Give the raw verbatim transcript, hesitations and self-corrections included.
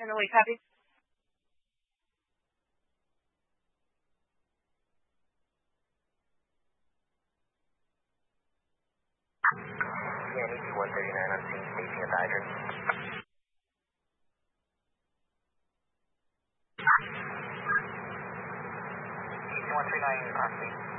Henry, copy. Yeah, E T one thirty-nine on scene, staging at the hydrant. E T one thirty-nine on scene.